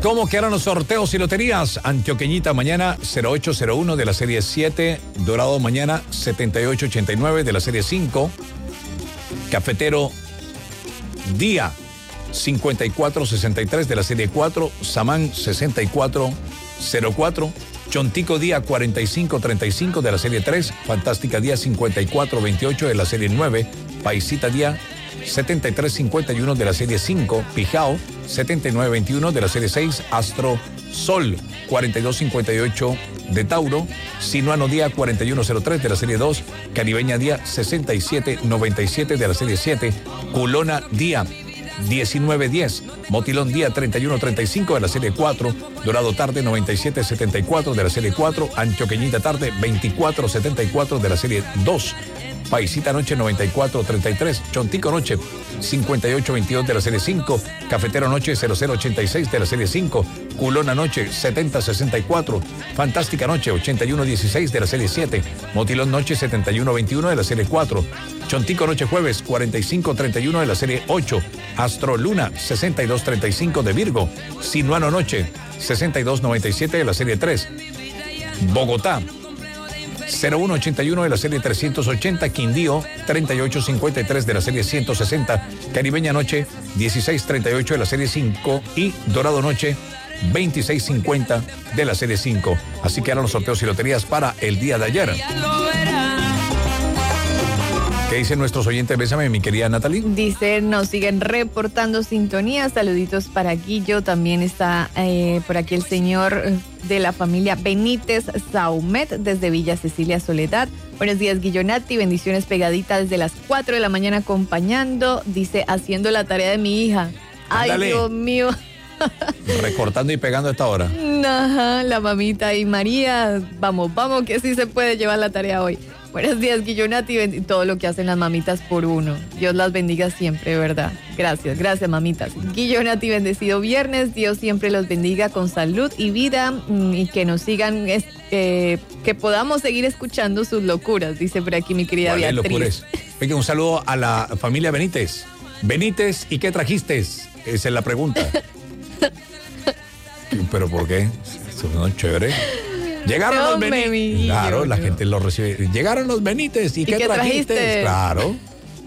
¿Cómo quedaron los sorteos y loterías? Antioqueñita mañana 0801 de la serie 7, Dorado mañana 7889 de la serie 5, Cafetero Día 5463 de la serie 4, Samán 6404, Chontico Día 4535 de la serie 3, Fantástica Día 5428 de la serie 9, Paisita Día 7351 de la serie 5, Pijao 7921 de la serie 6, Astro Sol 4258 de Tauro, Sinuano Día 4103 de la serie 2, Caribeña Día 6797 de la serie 7, Culona Día 1910, Motilón Día 3135 de la serie 4, Dorado Tarde 9774 de la serie 4, Antioqueñita Tarde 2474 de la serie 2, Paisita Noche 9433, Chontico Noche 5822 de la serie 5, Cafetero Noche 0086 de la serie 5, Culona Noche 7064, Fantástica Noche 8116 de la serie 7, Motilón Noche 7121 de la serie 4, Chontico Noche Jueves 4531 de la serie 8, Astro Luna 6235 de Virgo, Sinuano Noche 6297 de la serie 3, Bogotá 0181 de la serie 380, Quindío 3853 de la serie 160, Caribeña Noche 1638 de la serie 5 y Dorado Noche 2650 de la serie 5. Así que eran los sorteos y loterías para el día de ayer. ¿Qué dicen nuestros oyentes? Bésame, mi querida Natalie. Dice, nos siguen reportando sintonía. Saluditos para Guillo. También está por aquí el señor de la familia Benítez Saumet desde Villa Cecilia Soledad. Buenos días, Guillonati. Bendiciones pegadita desde las 4 de la mañana acompañando. Dice, haciendo la tarea de mi hija. Ándale. Ay, Dios mío. Recortando y pegando a esta hora. Ajá, la mamita y María. Vamos, que sí se puede llevar la tarea hoy. Buenos días, Guillonati, todo lo que hacen las mamitas por uno. Dios las bendiga siempre, ¿verdad? Gracias, mamitas. Guillonati, bendecido viernes. Dios siempre los bendiga con salud y vida y que nos sigan, que podamos seguir escuchando sus locuras, dice por aquí mi querida Beatriz. Locuras? Oiga, un saludo a la familia Benítez. Benítez, ¿y qué trajiste? Esa es la pregunta. ¿Pero por qué? Son chévere. Llegaron los Benítez. Claro, la gente los recibe. Llegaron los Benítez. ¿Y qué trajiste? Claro.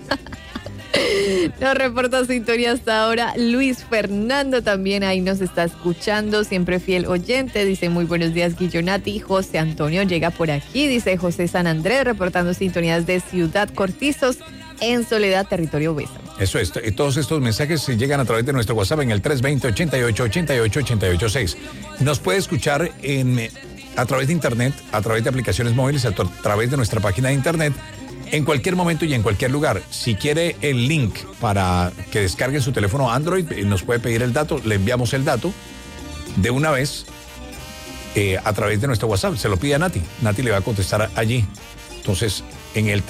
Nos reporta sintonía hasta ahora. Luis Fernando también ahí nos está escuchando. Siempre fiel oyente. Dice, muy buenos días, Guillonati. José Antonio llega por aquí. Dice José San Andrés, reportando sintonías de Ciudad Cortizos en Soledad, territorio Bésame. Eso es. Todos estos mensajes se llegan a través de nuestro WhatsApp en el 320-88-88-886. Nos puede escuchar a través de internet, a través de aplicaciones móviles, a través de nuestra página de internet, en cualquier momento y en cualquier lugar. Si quiere el link para que descargue su teléfono Android, nos puede pedir el dato, le enviamos el dato de una vez a través de nuestro WhatsApp. Se lo pide a Nati. Nati le va a contestar allí. Entonces, en el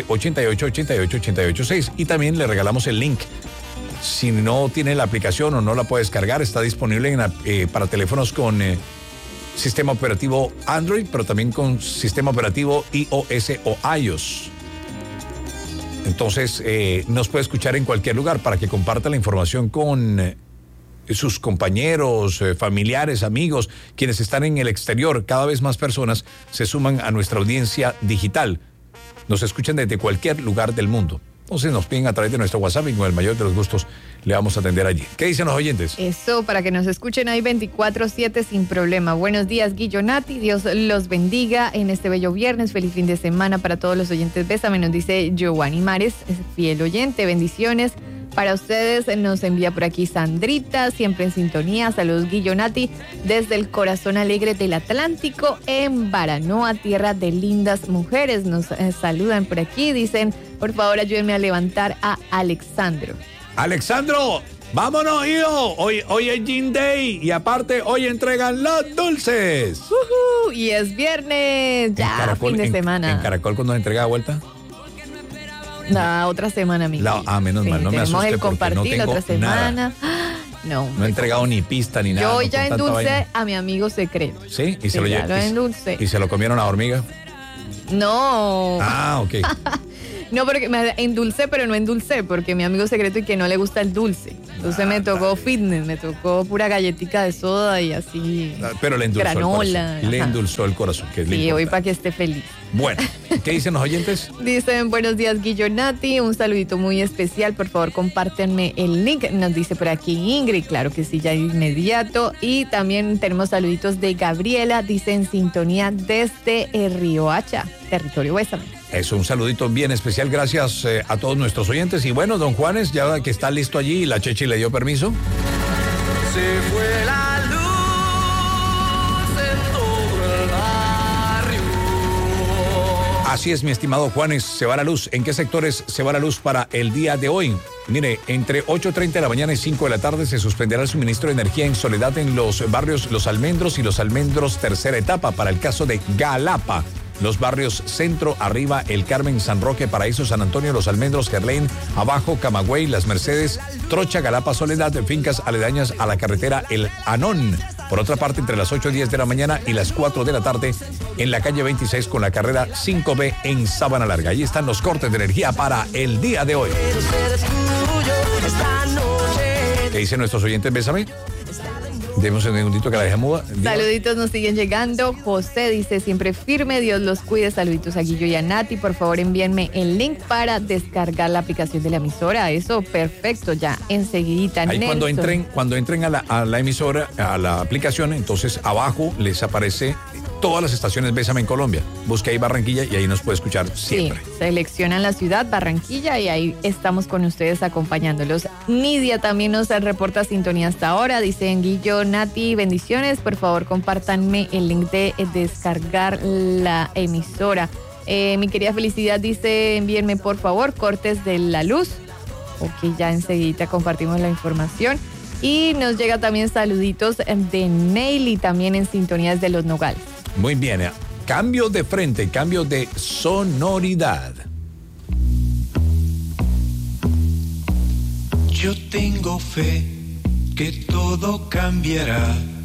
320-88-88-886 y también le regalamos el link. Si no tiene la aplicación o no la puede descargar, está disponible para teléfonos con sistema operativo Android, pero también con sistema operativo iOS o iOS. Entonces, nos puede escuchar en cualquier lugar para que comparta la información con sus compañeros, familiares, amigos, quienes están en el exterior. Cada vez más personas se suman a nuestra audiencia digital. Nos escuchan desde cualquier lugar del mundo. Entonces nos piden a través de nuestro WhatsApp y con el mayor de los gustos le vamos a atender allí. ¿Qué dicen los oyentes? Eso, para que nos escuchen ahí 24/7 sin problema. Buenos días, Guillonati. Dios los bendiga en este bello viernes. Feliz fin de semana para todos los oyentes. Bésame, nos dice Giovanni Mares, fiel oyente. Bendiciones para ustedes. Nos envía por aquí Sandrita, siempre en sintonía. Saludos, Guillonati, desde el corazón alegre del Atlántico, en Baranoa, tierra de lindas mujeres. Nos saludan por aquí. Dicen, por favor, ayúdenme a levantar a Alexandro. Alexandro, vámonos, hijo. Hoy es Gin Day y aparte hoy entregan los dulces. Y es viernes, ya, Caracol, fin de semana. ¿En Caracol cuándo se entrega de vuelta? La otra semana, amigo. Menos mal, no me asuste el compartir porque no tengo la otra semana. Nada. No he entregado ni pista ni nada. Yo ya endulcé a mi amigo secreto. ¿Sí? ¿Y se lo endulcé. ¿Y se lo comieron a hormiga? No. Ah, ok. No, porque me endulcé, pero no endulcé, porque mi amigo secreto y que no le gusta el dulce. Entonces me tocó fitness, me tocó pura galletica de soda y así. Pero le endulzó granola, el corazón. Le endulzó el corazón, que es lo Sí, hoy importante. para que esté feliz. Bueno, ¿qué dicen los oyentes? Dicen, buenos días, Guillo Nati, un saludito muy especial, por favor, compártenme el link, nos dice por aquí Ingrid, claro que sí, ya de inmediato, y también tenemos saluditos de Gabriela, dice en sintonía desde Riohacha, territorio Bésame. Eso, un saludito bien especial, gracias a todos nuestros oyentes, y bueno, don Juanes, ya que está listo allí, la Chechi le dio permiso. Se fue la luz en todo el barrio. Así es, mi estimado Juanes, se va la luz. ¿En qué sectores se va la luz para el día de hoy? Mire, entre 8:30 de la mañana y 5 de la tarde se suspenderá el suministro de energía en Soledad en los barrios Los Almendros y Los Almendros tercera etapa. Para el caso de Galapa, los barrios Centro, Arriba, El Carmen, San Roque, Paraíso, San Antonio, Los Almendros, Gerlain, Abajo, Camagüey, Las Mercedes, Trocha, Galapa, Soledad, fincas aledañas a la carretera El Anón. Por otra parte, entre las 8 y 10 de la mañana y las 4 de la tarde, en la calle 26 con la carrera 5B en Sabana Larga. Allí están los cortes de energía para el día de hoy. ¿Qué dicen nuestros oyentes? Bésame. Demos un segundito que la deja muda. Saluditos nos siguen llegando. José dice, siempre firme, Dios los cuide. Saluditos a Guillo y a Nati. Por favor, envíenme el link para descargar la aplicación de la emisora. Eso, perfecto, ya enseguidita. Ahí Nelson. cuando entren a la emisora, a la aplicación, entonces abajo les aparece todas las estaciones Bésame en Colombia. Busque ahí Barranquilla y ahí nos puede escuchar siempre. Sí, seleccionan la ciudad, Barranquilla, y ahí estamos con ustedes acompañándolos. Nidia también nos reporta sintonía hasta ahora. Dicen, Guillo, Nati, bendiciones. Por favor, compártanme el link de descargar la emisora. Mi querida Felicidad dice, envíenme por favor cortes de la luz. Ok, ya enseguida compartimos la información. Y nos llega también saluditos de Neily, también en sintonías de Los Nogales. Muy bien, cambio de frente, cambio de sonoridad. Yo tengo fe que todo cambiará.